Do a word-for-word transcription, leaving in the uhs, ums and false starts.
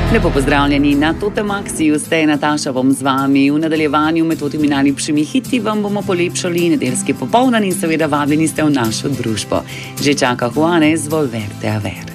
Lepo pozdravljeni na Totem Axiju, ste Nataša, bom z vami. V nadaljevanju med totimi najlepšimi hiti vam bomo polepšali nedeljski popoldan in seveda vabljeni ste v našo družbo. Že čaka Juanes, Volverte a ver.